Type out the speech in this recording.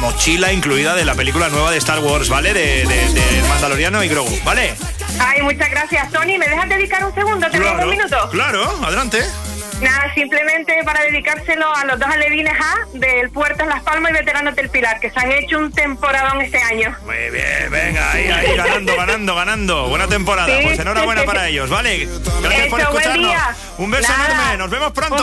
mochila incluida de la película nueva de Star Wars, ¿vale? De Mandaloriano y Grogu, ¿vale? Ay, muchas gracias, Tony. ¿Me dejas dedicar un segundo? ¿Tenemos un minuto? Claro, adelante. Nada, simplemente para dedicárselo a los dos alevines A del Puerto Las Palmas y Veteranos del Pilar, que se han hecho un temporadón este año. Muy bien, venga, ahí, ganando. Buena temporada. Sí. Pues enhorabuena para ellos, ¿vale? Gracias por escucharnos. Un beso enorme, nos vemos pronto.